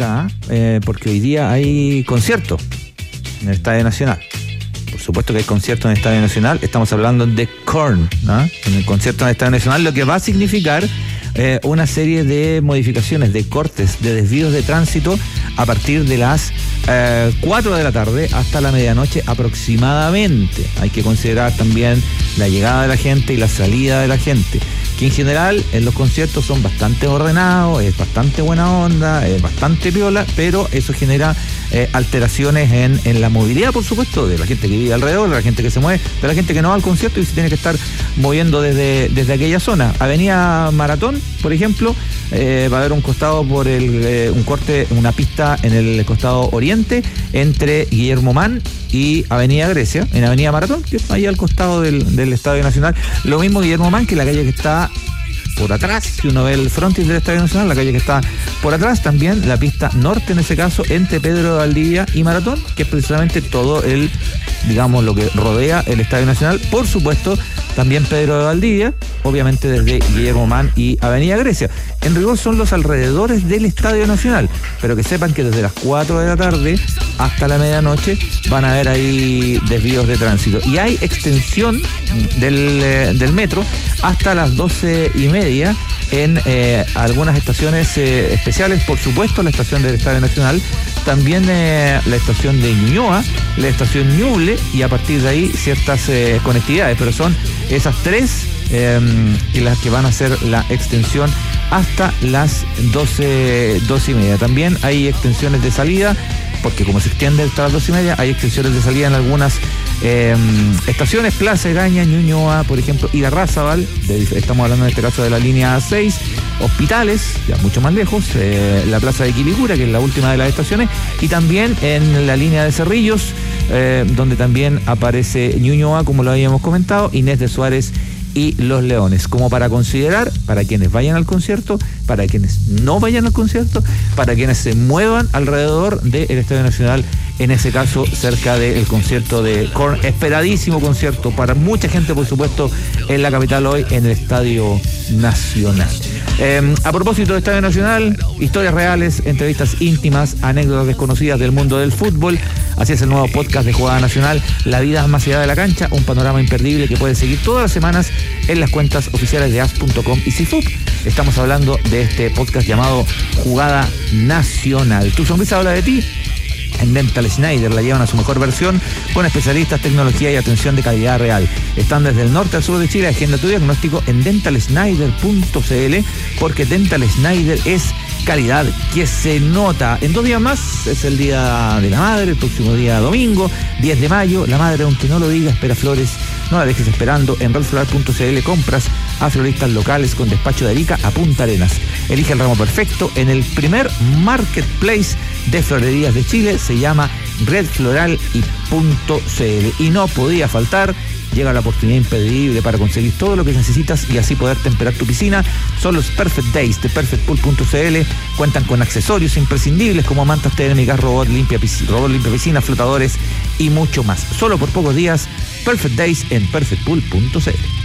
acá, porque hoy día hay concierto en el Estadio Nacional. Por supuesto que hay concierto en el Estadio Nacional. Estamos hablando de Korn, ¿no? En el concierto en el Estadio Nacional, lo que va a significar una serie de modificaciones, de cortes, de desvíos de tránsito a partir de las 4 de la tarde hasta la medianoche aproximadamente. Hay que considerar también la llegada de la gente y la salida de la gente, que en general en los conciertos son bastante ordenados, es bastante buena onda, es bastante piola, pero eso genera alteraciones en la movilidad, por supuesto, de la gente que vive alrededor, de la gente que se mueve, de la gente que no va al concierto y se tiene que estar moviendo desde aquella zona. Avenida Maratón, por ejemplo, va a haber un costado por un corte, una pista en el costado oriente entre Guillermo Mann y Avenida Grecia, en Avenida Maratón, que es ahí al costado del Estadio Nacional. Lo mismo Guillermo Mann, que la calle que está por atrás, si uno ve el frontis del Estadio Nacional, la calle que está por atrás, también la pista norte en ese caso, entre Pedro de Valdivia y Maratón, que es precisamente todo digamos, lo que rodea el Estadio Nacional. Por supuesto, también Pedro de Valdivia, obviamente desde Guillermo Mann y Avenida Grecia. En rigor son los alrededores del Estadio Nacional, pero que sepan que desde las 4 de la tarde hasta la medianoche van a haber ahí desvíos de tránsito. Y hay extensión del metro hasta las 12:30 en algunas estaciones especiales. Por supuesto, la estación del Estadio Nacional, también la estación de Ñuñoa, la estación Ñuble, y a partir de ahí ciertas conectividades, pero son esas tres las que van a hacer la extensión hasta las 12:30. También hay extensiones de salida, porque como se extiende hasta las 12:30, hay extensiones de salida en algunas estaciones: Plaza Egaña, Ñuñoa, por ejemplo, Irarrázaval, estamos hablando en este caso de la línea 6, Hospitales, ya mucho más lejos, la Plaza de Quilicura, que es la última de las estaciones, y también en la línea de Cerrillos, donde también aparece Ñuñoa, como lo habíamos comentado, Inés de Suárez y Los Leones, como para considerar para quienes vayan al concierto, para quienes no vayan al concierto, para quienes se muevan alrededor del Estadio Nacional, en ese caso cerca del concierto de Korn, esperadísimo concierto para mucha gente, por supuesto, en la capital hoy, en el Estadio Nacional. A propósito del Estadio Nacional, historias reales, entrevistas íntimas, anécdotas desconocidas del mundo del fútbol. Así es el nuevo podcast de Jugada Nacional, La vida más allá de la cancha, un panorama imperdible que puedes seguir todas las semanas en las cuentas oficiales de as.com y CIFUP. Estamos hablando de este podcast llamado Jugada Nacional. Tu sonrisa habla de ti. En Dental Schneider la llevan a su mejor versión, con especialistas, tecnología y atención de calidad real. Están desde el norte al sur de Chile. Agenda tu diagnóstico en dentalschneider.cl, porque Dental Schneider es calidad que se nota. En 2 días más es el Día de la Madre, el próximo día domingo, 10 de mayo. La madre, aunque no lo diga, espera flores. No la dejes esperando. En redfloral.cl compras a floristas locales con despacho de Arica a Punta Arenas. Elige el ramo perfecto en el primer marketplace de florerías de Chile. Se llama Red Floral y .cl. Y no podía faltar, llega la oportunidad imperdible para conseguir todo lo que necesitas y así poder temperar tu piscina. Son los Perfect Days de perfectpool.cl. Cuentan con accesorios imprescindibles como mantas térmicas, robot limpia piscina, flotadores y mucho más. Solo por pocos días, Perfect Days en perfectpool.cl.